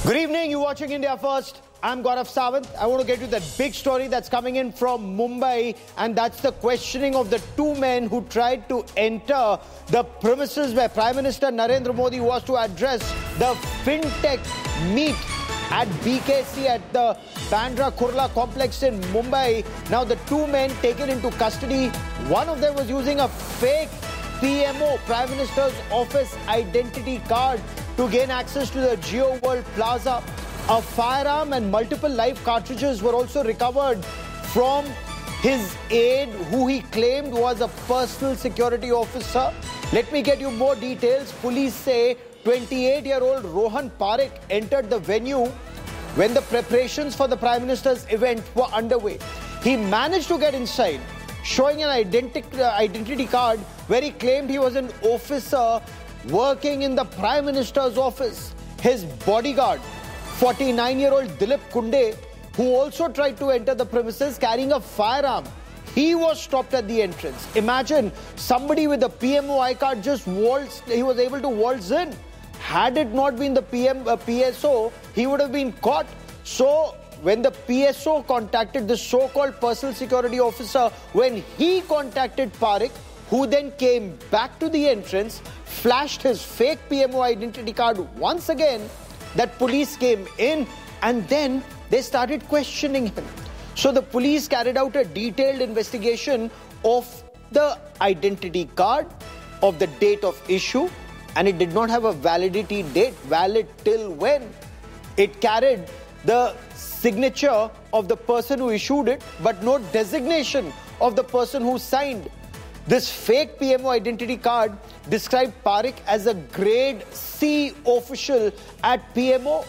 Good evening, you're watching India First. I'm Gaurav Sawant. I want to get you that big story that's coming in from Mumbai, and that's the questioning of the two men who tried to enter the premises where Prime Minister Narendra Modi was to address the fintech meet at BKC at the Bandra Kurla complex in Mumbai. Now the two men taken into custody. One of them was using a fake PMO, Prime Minister's Office identity card, to gain access to the Jio World Plaza. A firearm and multiple live cartridges were also recovered from his aide, who he claimed was a personal security officer. Let me get you more details. Police say 28-year-old Rohan Parekh entered the venue when the preparations for the Prime Minister's event were underway. He managed to get inside, showing an identity card where he claimed he was an officer working in the Prime Minister's office. His bodyguard, 49-year-old Dilip Kunde, who also tried to enter the premises carrying a firearm, he was stopped at the entrance. Imagine somebody with a PMO card just waltzed, he was able to waltz in. Had it not been the PSO, he would have been caught. So when the PSO contacted the so-called personal security officer, when he contacted Parekh, who then came back to the entrance, flashed his fake PMO identity card once again, that police came in and then they started questioning him. So the police carried out a detailed investigation of the identity card, of the date of issue, and it did not have a validity date, valid till when. It carried the signature of the person who issued it, but no designation of the person who signed. This fake PMO identity card described Parekh as a grade C official at PMO,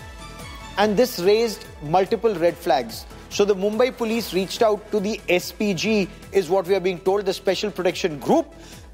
and this raised multiple red flags. So the Mumbai police reached out to the SPG, is what we are being told, the Special Protection Group.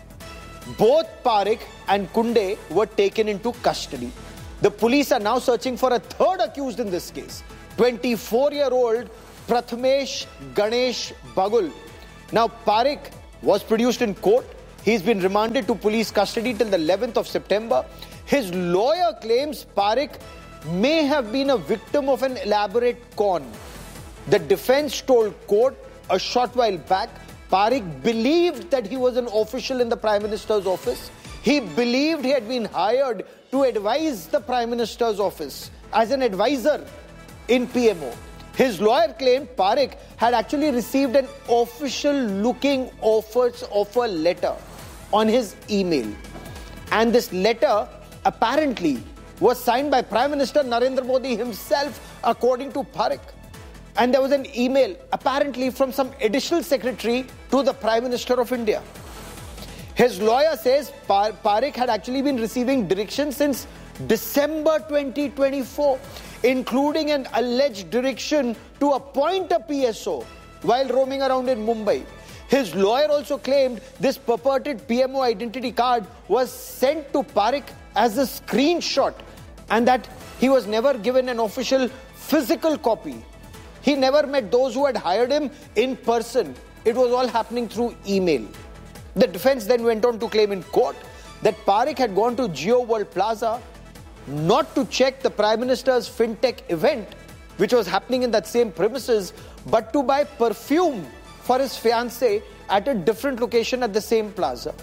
Both Parekh and Kunde were taken into custody. The police are now searching for a third accused in this case, 24-year-old Prathamesh Ganesh Bagul. Now Parekh was produced in court. He's been remanded to police custody till the 11th of September. His lawyer claims Parekh may have been a victim of an elaborate con. The defense told court a short while back, Parekh believed that he was an official in the Prime Minister's office. He believed he had been hired to advise the Prime Minister's office as an advisor in PMO. His lawyer claimed Parekh had actually received an official-looking offer letter on his email. And this letter apparently was signed by Prime Minister Narendra Modi himself, according to Parekh. And there was an email apparently from some additional secretary to the Prime Minister of India. His lawyer says Parekh had actually been receiving directions since December 2024, including an alleged direction to appoint a PSO while roaming around in Mumbai. His lawyer also claimed this purported PMO identity card was sent to Parekh as a screenshot and that he was never given an official physical copy. He never met those who had hired him in person. It was all happening through email. The defense then went on to claim in court that Parekh had gone to Jio World Plaza not to check the Prime Minister's fintech event, which was happening in that same premises, but to buy perfume for his fiancée at a different location at the same plaza.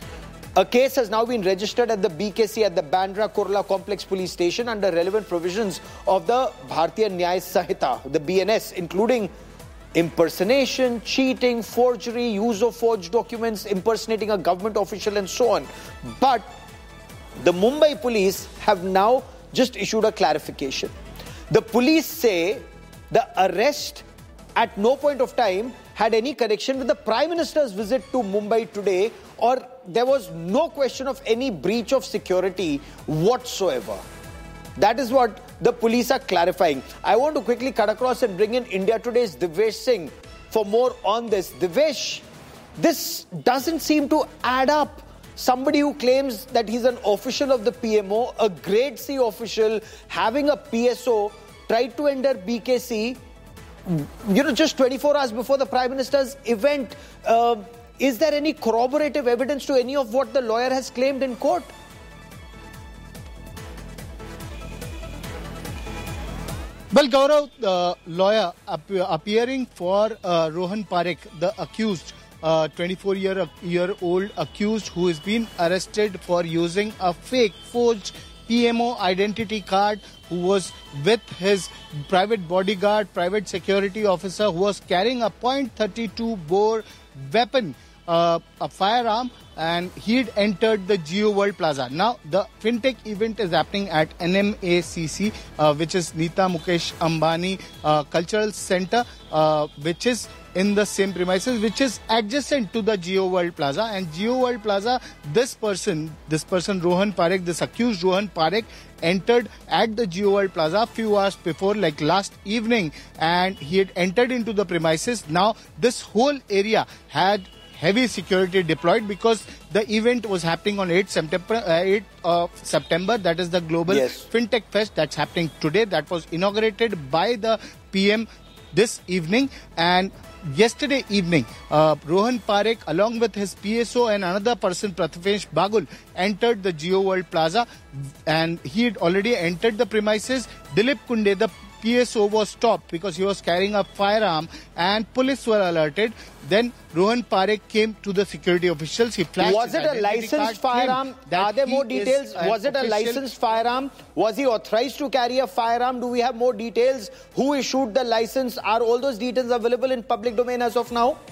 A case has now been registered at the BKC at the Bandra Kurla Complex Police Station under relevant provisions of the Bharatiya Nyaya Sanhita, the BNS, including impersonation, cheating, forgery, use of forged documents, impersonating a government official, and so on. But the Mumbai police have now just issued a clarification. The police say the arrest at no point of time had any connection with the Prime Minister's visit to Mumbai today, or there was no question of any breach of security whatsoever. That is what the police are clarifying. I want to quickly cut across and bring in India Today's Divesh Singh for more on this. Divesh, this doesn't seem to add up. Somebody who claims that he's an official of the PMO, a grade C official, having a PSO, tried to enter BKC, just 24 hours before the Prime Minister's event. Is there any corroborative evidence to any of what the lawyer has claimed in court? Well, Gaurav, lawyer appearing for Rohan Parekh, the accused, 24-year-old accused who has been arrested for using a fake forged PMO identity card, who was with his private bodyguard, private security officer, who was carrying a .32 bore weapon, a firearm, and he'd entered the Jio World Plaza. Now, the fintech event is happening at NMACC, which is Nita Mukesh Ambani Cultural Center, which is in the same premises, which is adjacent to the Jio World Plaza. And Jio World Plaza, this person Rohan Parekh, this accused Rohan Parekh, entered at the Jio World Plaza a few hours before, like last evening, and he had entered into the premises. Now, this whole area had heavy security deployed because the event was happening on 8th of September. That is the Global FinTech Fest that's happening today. That was inaugurated by the PM this evening. And yesterday evening, Rohan Parekh, along with his PSO and another person, Prathamesh Bagul, entered the Jio World Plaza, and he had already entered the premises. Dilip Kunde, the PSO, was stopped because he was carrying a firearm, and police were alerted. Then Rohan Parekh came to the security officials. He flashed. Was it a licensed firearm? Are there more details? Was it a licensed firearm? Was he authorized to carry a firearm? Do we have more details? Who issued the license? Are all those details available in public domain as of now?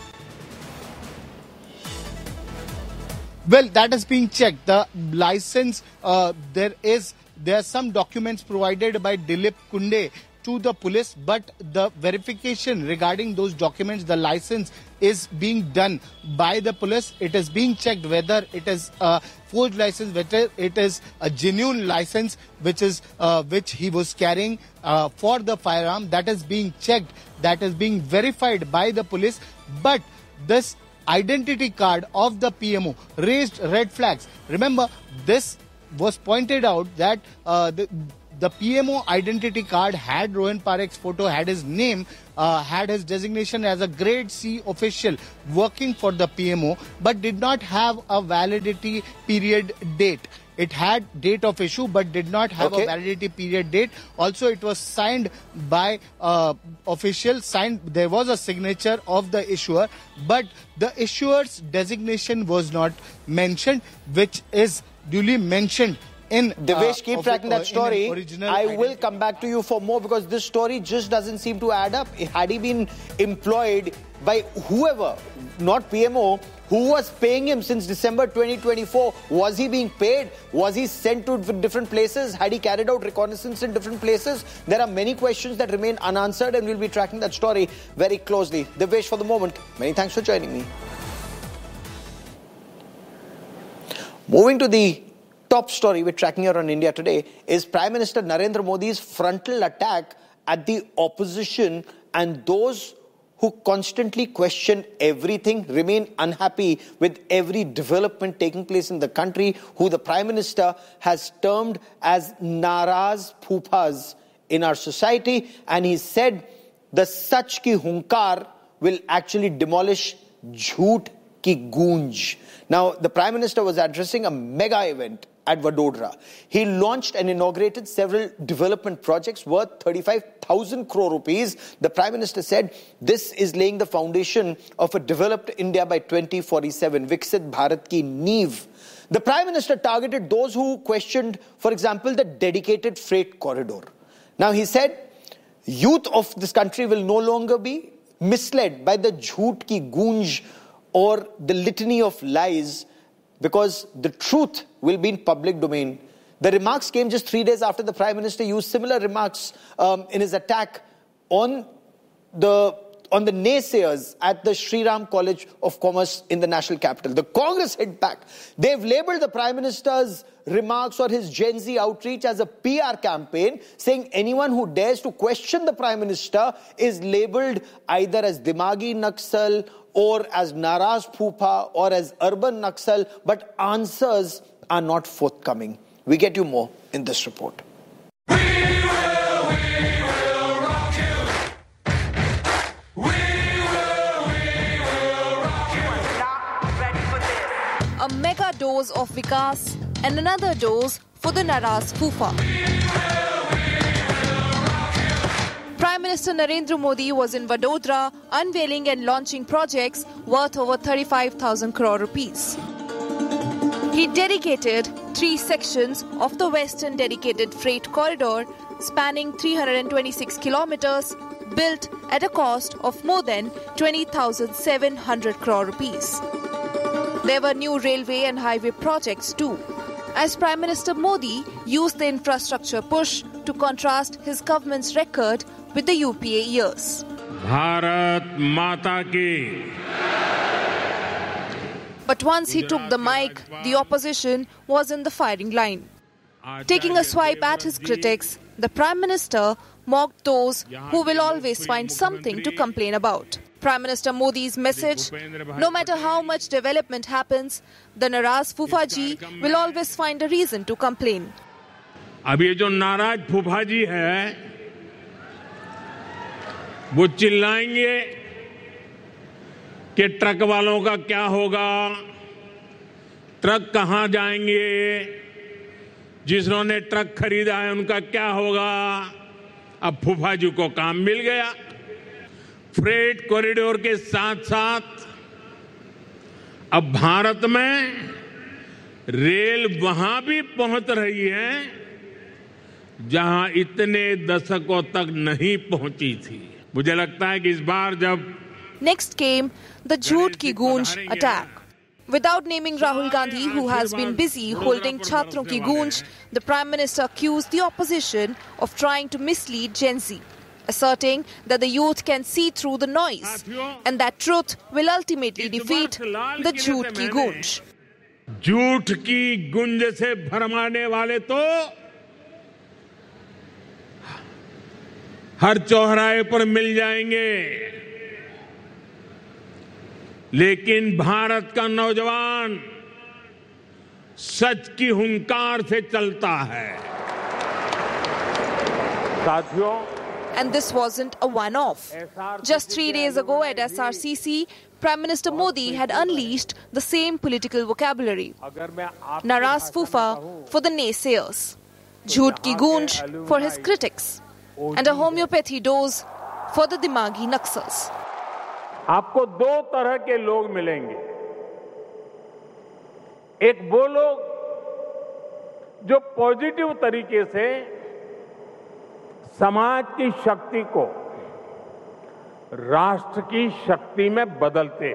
Well, that is being checked. The license, there are some documents provided by Dilip Kunde to the police, but the verification regarding those documents, the license, is being done by the police. It is being checked whether it is a forged license, whether it is a genuine license, which he was carrying for the firearm. That is being checked. That is being verified by the police. But this identity card of the PMO raised red flags. Remember, this was pointed out that the PMO identity card had Rohan Parekh's photo, had his name, had his designation as a grade C official working for the PMO, but did not have a validity period date. It had date of issue, but did not have a validity period date. Also, it was signed by official. There was a signature of the issuer, but the issuer's designation was not mentioned, which is duly mentioned in Devesh, keep tracking that story. I will come back to you for more, because this story just doesn't seem to add up. Had he been employed by whoever, not PMO, who was paying him since December 2024? Was he being paid? Was he sent to different places? Had he carried out reconnaissance in different places? There are many questions that remain unanswered, and we'll be tracking that story very closely. Devesh, for the moment, many thanks for joining me. Moving to the top story we're tracking here on India Today is Prime Minister Narendra Modi's frontal attack at the opposition and those who constantly question everything, remain unhappy with every development taking place in the country, who the Prime Minister has termed as Naraz Phoophas in our society. And he said the Sach ki Hunkar will actually demolish Jhoot ki Goonj. Now, the Prime Minister was addressing a mega event at Vadodara. He launched and inaugurated several development projects worth 35,000 crore rupees. The Prime Minister said this is laying the foundation of a developed India by 2047, Viksit Bharat ki Neev. The Prime Minister targeted those who questioned, for example, the dedicated freight corridor. Now, he said youth of this country will no longer be misled by the Jhoot ki Goonj or the litany of lies, because the truth will be in public domain. The remarks came just 3 days after the Prime Minister used similar remarks in his attack on the naysayers at the Sri Ram College of Commerce in the national capital. The Congress hit back. They've labelled the Prime Minister's remarks or his Gen Z outreach as a PR campaign, saying anyone who dares to question the Prime Minister is labelled either as Dimagi Naxal or as Naraz Phoopa or as urban Naxal, but answers are not forthcoming. We get you more in this report. We will rock you. We will rock you. Not ready for this. A mega dose of Vikas and another dose for the Naraz Phoopa. We will rock you. Prime Minister Narendra Modi was in Vadodara unveiling and launching projects worth over 35,000 crore rupees. He dedicated 3 sections of the Western Dedicated Freight Corridor spanning 326 kilometers, built at a cost of more than 20,700 crore rupees. There were new railway and highway projects too, as Prime Minister Modi used the infrastructure push to contrast his government's record with the UPA years. Bharat माता की. But once he took the mic, the opposition was in the firing line. Taking a swipe at his critics, the Prime Minister mocked those who will always find something to complain about. Prime Minister Modi's message: no matter how much development happens, the नाराज फूफा जी will always find a reason to complain. अब ये जो नाराज फूफा जी है, वो चिल्लाएंगे कि ट्रक वालों का क्या होगा, ट्रक कहां जाएंगे, जिन्होंने ट्रक खरीदा है उनका क्या होगा. अब फूफा जी को काम मिल गया. फ्रेट कॉरिडोर के साथ साथ अब भारत में रेल वहां भी पहुंच रही है जहां इतने दशकों तक नहीं पहुंची थी. मुझे लगता है कि इस बार जब Next came the Jhoot Ki Goonj attack. Without naming Rahul Gandhi, who has been busy holding Chhatron Ki Goonj, the Prime Minister accused the opposition of trying to mislead Gen Z, asserting that the youth can see through the noise and that truth will ultimately defeat the Jhoot Ki Goonj. झूठ की गुंज से भरमाने वाले तो हर चौराहे पर मिल जाएंगे, लेकिन भारत का नौजवान सच की हुंकार से चलता है. साथियों, And this wasn't a one-off. Just 3 days ago at SRCC, Prime Minister Modi had unleashed the same political vocabulary. Naraz Fufa for the naysayers, Jhoot Ki Goonj for his critics, and a homeopathy dose for the Dimagi Naxals. आपको 2 तरह के लोग मिलेंगे. एक वो लोग जो positive तरीके से समाज की शक्ति को राष्ट्र की शक्ति में बदलते